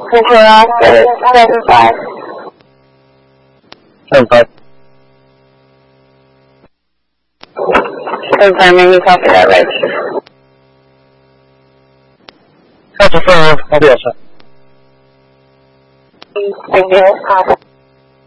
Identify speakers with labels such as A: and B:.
A: Confirm 75.
B: 75.
A: Confirming you copy that right.
B: Copy, I'll be all set.
A: Thank you.